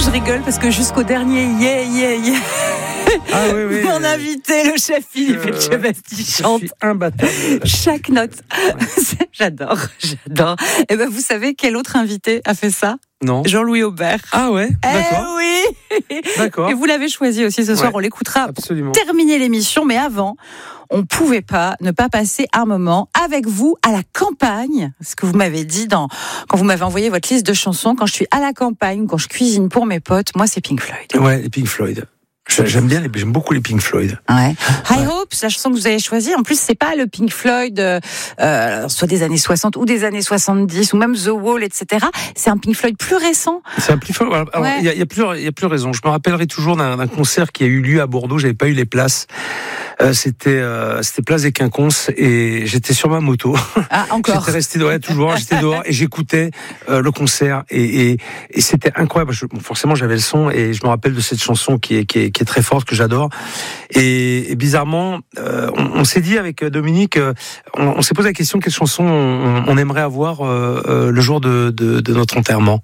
je rigole parce que jusqu'au dernier yeah. Ah oui. Mon invité, le chef Philippe Etchebest, chante imbattable. chaque note. Ouais. J'adore. Et ben, vous savez quel autre invité a fait ça? Non. Jean-Louis Aubert. Ah ouais, d'accord. Oui. D'accord. Et vous l'avez choisi aussi ce soir. Ouais, on l'écoutera absolument. pour terminer l'émission. Mais avant, on ne pouvait pas ne pas passer un moment avec vous à la campagne. Ce que vous m'avez dit quand vous m'avez envoyé votre liste de chansons. Quand je suis à la campagne, quand je cuisine pour mes potes, moi c'est Pink Floyd. Ouais, les Pink Floyd. J'aime beaucoup les Pink Floyd. Ouais. High Hopes, la chanson que vous avez choisie. En plus, c'est pas le Pink Floyd, soit des années 60 ou des années 70 ou même The Wall, etc. C'est un Pink Floyd plus récent. C'est un Pink Floyd. Alors, Ouais. il y a plus raison. Je me rappellerai toujours d'un concert qui a eu lieu à Bordeaux. J'avais pas eu les places. C'était place des Quinconces et j'étais sur ma moto. Ah, encore. J'étais resté toujours. J'étais dehors et j'écoutais le concert et c'était incroyable. Forcément, j'avais le son et je me rappelle de cette chanson qui est très forte, que j'adore. Et bizarrement, on s'est dit avec Dominique, on s'est posé la question quelle chanson on aimerait avoir le jour de notre enterrement.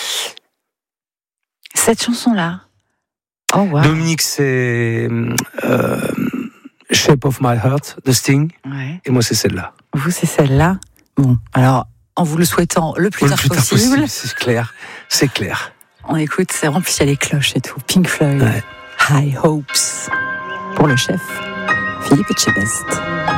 Cette chanson-là. Oh wow. Dominique, c'est Shape of My Heart de Sting. Ouais. Et moi, c'est celle-là. Vous, c'est celle-là. Bon, alors, en vous le souhaitant le plus tard possible, c'est clair. on écoute, c'est en plus il y a les cloches et tout. Pink Floyd, Ouais. High Hopes, pour le chef Philippe Etchebest.